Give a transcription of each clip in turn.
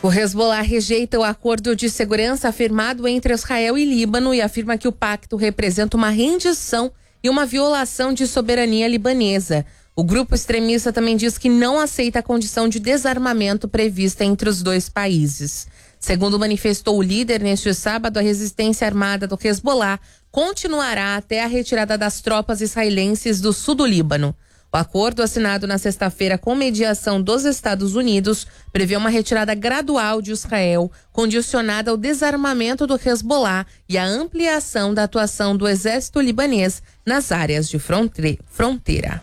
O Hezbollah rejeita o acordo de segurança firmado entre Israel e Líbano e afirma que o pacto representa uma rendição e uma violação de soberania libanesa. O grupo extremista também diz que não aceita a condição de desarmamento prevista entre os dois países. Segundo manifestou o líder neste sábado, a resistência armada do Hezbollah continuará até a retirada das tropas israelenses do sul do Líbano. O acordo assinado na sexta-feira com mediação dos Estados Unidos prevê uma retirada gradual de Israel, condicionada ao desarmamento do Hezbollah e à ampliação da atuação do exército libanês nas áreas de fronteira.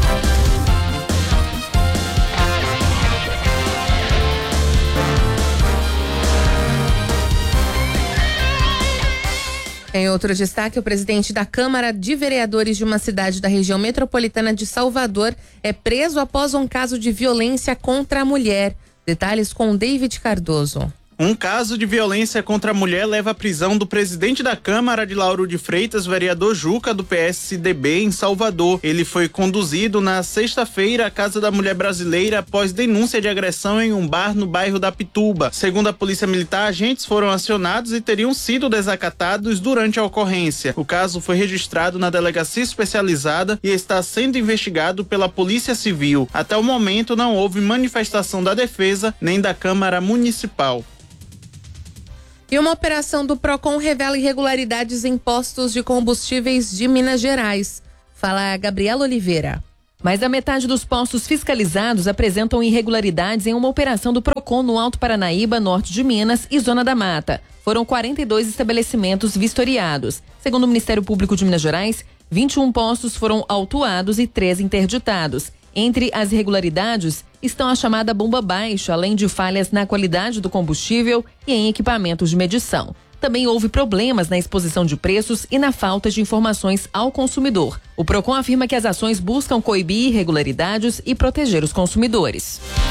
Em outro destaque, o presidente da Câmara de Vereadores de uma cidade da região metropolitana de Salvador é preso após um caso de violência contra a mulher. Detalhes com David Cardoso. Um caso de violência contra a mulher leva à prisão do presidente da Câmara de Lauro de Freitas, vereador Juca, do PSDB, em Salvador. Ele foi conduzido na sexta-feira à Casa da Mulher Brasileira após denúncia de agressão em um bar no bairro da Pituba. Segundo a Polícia Militar, agentes foram acionados e teriam sido desacatados durante a ocorrência. O caso foi registrado na delegacia especializada e está sendo investigado pela Polícia Civil. Até o momento não houve manifestação da defesa nem da Câmara Municipal. E uma operação do Procon revela irregularidades em postos de combustíveis de Minas Gerais. Fala a Gabriela Oliveira. Mais da metade dos postos fiscalizados apresentam irregularidades em uma operação do Procon no Alto Paranaíba, norte de Minas e Zona da Mata. Foram 42 estabelecimentos vistoriados. Segundo o Ministério Público de Minas Gerais, 21 postos foram autuados e 3 interditados. Entre as irregularidades estão a chamada bomba baixa, além de falhas na qualidade do combustível e em equipamentos de medição. Também houve problemas na exposição de preços e na falta de informações ao consumidor. O Procon afirma que as ações buscam coibir irregularidades e proteger os consumidores.